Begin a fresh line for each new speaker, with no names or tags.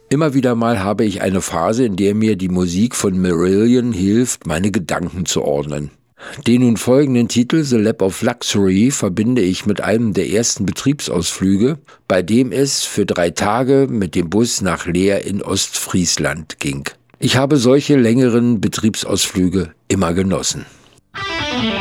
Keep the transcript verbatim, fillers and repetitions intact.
Immer wieder mal habe ich eine Phase, in der mir die Musik von Marillion hilft, meine Gedanken zu ordnen. Den nun folgenden Titel The Lap of Luxury verbinde ich mit einem der ersten Betriebsausflüge, bei dem es für drei Tage mit dem Bus nach Leer in Ostfriesland ging. Ich habe solche längeren Betriebsausflüge immer genossen.